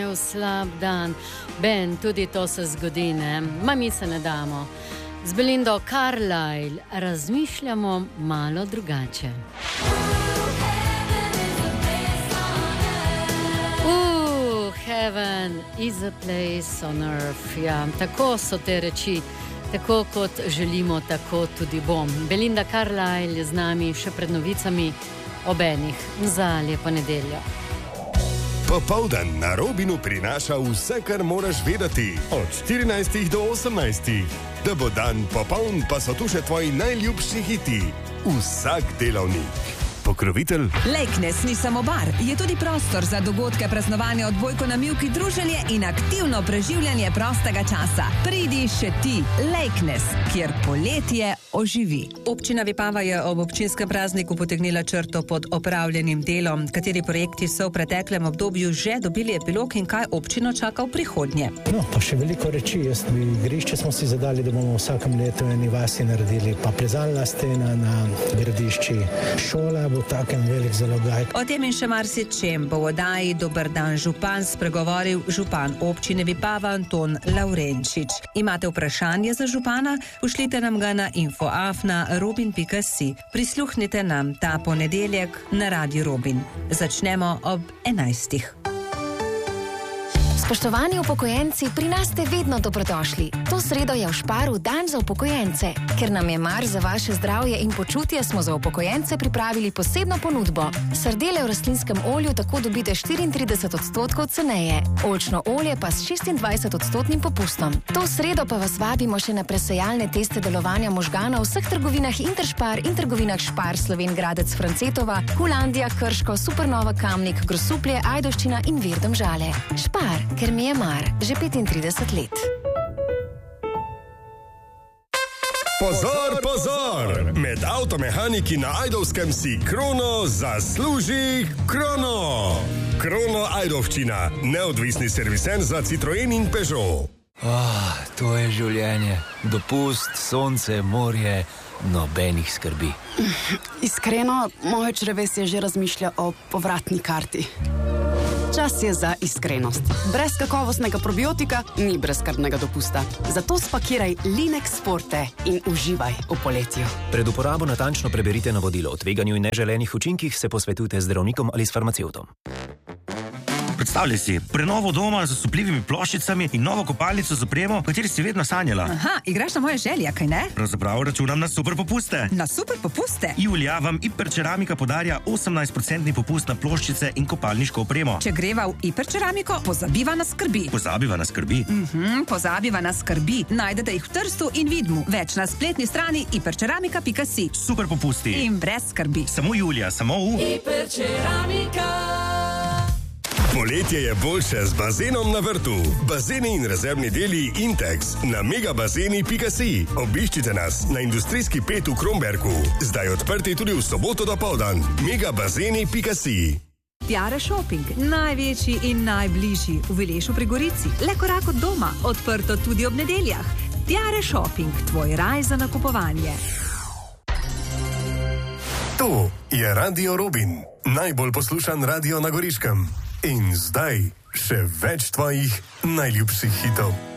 Slab dan. Ben, tudi to se zgodi, ne? Ma mi se ne damo. Z Belindo Carlisle razmišljamo malo drugače. Heaven is a place on earth. Ja, tako so te reči. Tako kot želimo, tako tudi bom. Belinda Carlisle je z nami še pred novicami ob enih za lepo nedeljo. Popoldan na Robinu prinaša vse, kar moraš vedeti. Od 14 do 18. Da bo dan popoln, pa so tu še tvoji najljubši hiti. Vsak delavnik. Pokrovitelj Lakeness ni samo bar, je tudi prostor za dogodke, praznovanje, odbojko na mivki, druženje in aktivno preživljanje prostega časa. Pridi še ti, Lakeness, kjer poletje oživi. Občina Vipava je ob občinskem prazniku potegnila črto pod opravljenim delom. Kateri projekti so v preteklem obdobju že dobili epilog in kaj občino čaka v prihodnje? No, pa še veliko reči. Igrišče smo si zadali, da bomo vsakem letu eni vasi naredili, pa plezalna stena na gradišči, šola bo takem velik zalogaj. O tem in še marsičem bo v oddaji Dober dan župan spregovoril župan občine Vipava Anton Lavrenčič. Imate vprašanje za župana? Pošljite nam ga na info@robin.si. Prisluhnite nam ta ponedeljek na Radio Robin. Začnemo ob 11. Spoštovani upokojenci, pri nas ste vedno dobrodošli. To sredo je v Šparu dan za upokojence. Ker nam je mar za vaše zdravje in počutje, smo za upokojence pripravili posebno ponudbo. Sardele v rastlinskem olju tako dobite 34% ceneje. Oljčno olje pa s 26% popustom. To sredo pa vas vabimo še na presejalne teste delovanja možgana v vseh trgovinah Interspar in trgovinah Špar, Slovenj Gradec, Francetova, Hulandija, Krško, Supernova, Kamnik, Grosuplje, Ajdovščina in Vir Domžale. Špar, ker mi je mar, že 35 let. Pozor, pozor! Med avtomehaniki na Ajdovskem si Krono zasluži Krono! Krono Ajdovščina, neodvisni servisen za Citroen in Peugeot. To je življenje. Dopust, sonce, morje, nobenih skrbi. Iskreno, moje črevesje že razmišlja o povratni karti. Čas je za iskrenost. Brez kakovostnega probiotika ni brezskrbnega dopusta. Zato spakiraj Linex Forte in uživaj v poletju. Pred uporabo natančno preberite navodilo. O tveganju in neželenih učinkih se posvetujte z zdravnikom ali s farmacevtom. Predstavljaj si, prenovo doma z osupljivimi ploščicami in novo kopalnico z opremo, o kateri si vedno sanjala. Aha, igraš na moje želje, kaj ne? Pravzaprav računam na super popuste. Na super popuste? Julija vam Hiperceramika podarja 18% popust na ploščice in kopalniško opremo. Če greva v Hiperceramiko, pozabiva na skrbi. Pozabiva na skrbi? Pozabiva na skrbi. Najdete jih v Trstu in Vidmu. Več na spletni strani hiperceramika.si. Super popusti. In brez skrbi. Samo Julija, samo v Hiperceramika. Poletje je boljše z bazenom na vrtu. Bazeni in rezervni deli Intex na megabazeni.si. Obiščite nas na industrijski 5 v Kromberku. Zdaj odprti tudi v soboto dopoldan. megabazeni.si. Tiare Shopping, največji in najbližji v Vilešu pri Gorici. Le korak od doma, odprto tudi ob nedeljah. Tiare Shopping, tvoj raj za nakupovanje. To je Radio Robin, najbolj poslušan radio na Goriškem. In zdaj še več tvojih najljubših hitov.